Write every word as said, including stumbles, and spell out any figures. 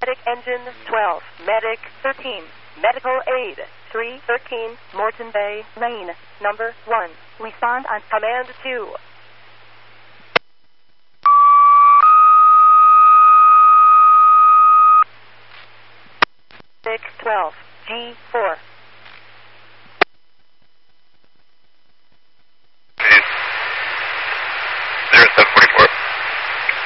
Medic engine twelve. Medic thirteen. Medical aid three thirteen. Morton Bay Lane number one. Respond on command two. Medic twelve.